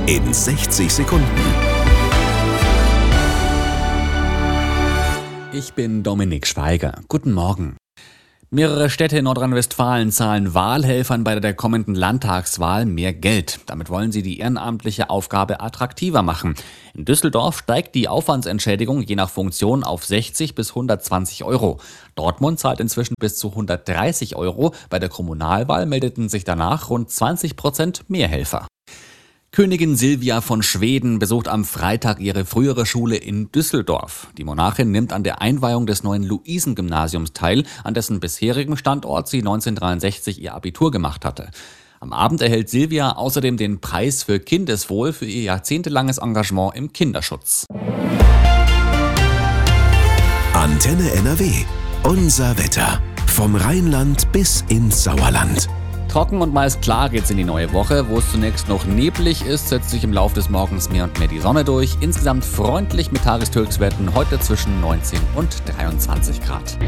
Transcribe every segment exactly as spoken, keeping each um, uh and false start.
in sechzig Sekunden. Ich bin Dominik Schweiger. Guten Morgen. Mehrere Städte in Nordrhein-Westfalen zahlen Wahlhelfern bei der kommenden Landtagswahl mehr Geld. Damit wollen sie die ehrenamtliche Aufgabe attraktiver machen. In Düsseldorf steigt die Aufwandsentschädigung je nach Funktion auf sechzig bis hundertzwanzig Euro. Dortmund zahlt inzwischen bis zu hundertdreißig Euro. Bei der Kommunalwahl meldeten sich danach rund zwanzig Prozent mehr Helfer. Königin Silvia von Schweden besucht am Freitag ihre frühere Schule in Düsseldorf. Die Monarchin nimmt an der Einweihung des neuen Luisengymnasiums teil, an dessen bisherigem Standort sie neunzehnhundertdreiundsechzig ihr Abitur gemacht hatte. Am Abend erhält Silvia außerdem den Preis für Kindeswohl für ihr jahrzehntelanges Engagement im Kinderschutz. Antenne N R W. Unser Wetter. Vom Rheinland bis ins Sauerland. Trocken und meist klar geht's in die neue Woche. Wo es zunächst noch neblig ist, setzt sich im Laufe des Morgens mehr und mehr die Sonne durch. Insgesamt freundlich mit Tageshöchstwerten heute zwischen neunzehn und dreiundzwanzig Grad.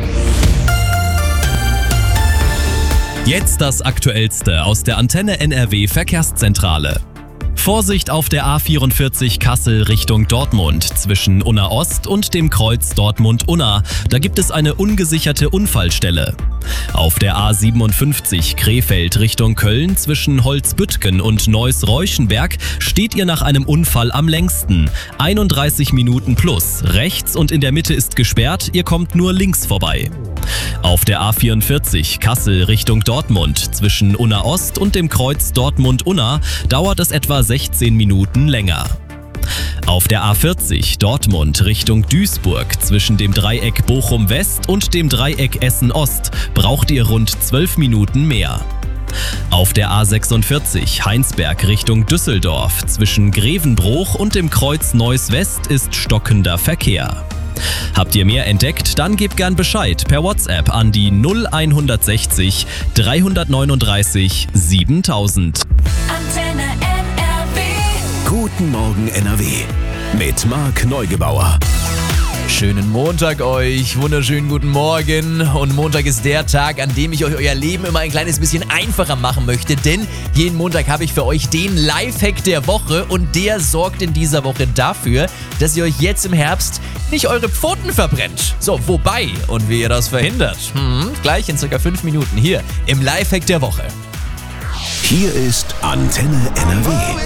Jetzt das Aktuellste aus der Antenne N R W Verkehrszentrale. Vorsicht auf der A vierundvierzig Kassel Richtung Dortmund zwischen Unna Ost und dem Kreuz Dortmund-Unna. Da gibt es eine ungesicherte Unfallstelle. Auf der A siebenundfünfzig Krefeld Richtung Köln zwischen Holzbüttgen und Neuss-Reuschenberg steht ihr nach einem Unfall am längsten. einunddreißig Minuten plus. Rechts und in der Mitte ist gesperrt, ihr kommt nur links vorbei. Auf der A vierundvierzig Kassel Richtung Dortmund zwischen Unna Ost und dem Kreuz Dortmund-Unna dauert es etwa sechzehn Minuten länger. Auf der A vierzig Dortmund Richtung Duisburg zwischen dem Dreieck Bochum West und dem Dreieck Essen Ost braucht ihr rund zwölf Minuten mehr. Auf der A sechsundvierzig Heinsberg Richtung Düsseldorf zwischen Grevenbruch und dem Kreuz Neuss West ist stockender Verkehr. Habt ihr mehr entdeckt? Dann gebt gern Bescheid per WhatsApp an die null hundertsechzig dreihundertneununddreißig siebentausend. Antenne N R W. Guten Morgen N R W mit Marc Neugebauer. Schönen Montag euch, wunderschönen guten Morgen. Und Montag ist der Tag, an dem ich euch euer Leben immer ein kleines bisschen einfacher machen möchte, denn jeden Montag habe ich für euch den Lifehack der Woche und der sorgt in dieser Woche dafür, dass ihr euch jetzt im Herbst nicht eure Pfoten verbrennt. So, wobei und wie ihr das verhindert, hm, gleich in circa fünf Minuten hier im Lifehack der Woche. Hier ist Antenne N R W.